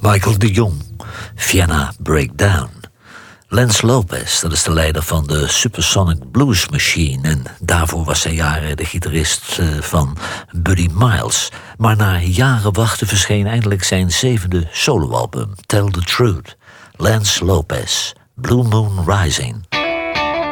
Michael de Jong, Vienna Breakdown. Lance Lopez, dat is de leider van de Supersonic Blues Machine. En daarvoor was hij jaren de gitarist van Buddy Miles. Maar na jaren wachten verscheen eindelijk zijn 7e soloalbum, Tell the Truth. Lance Lopez, Blue Moon Rising.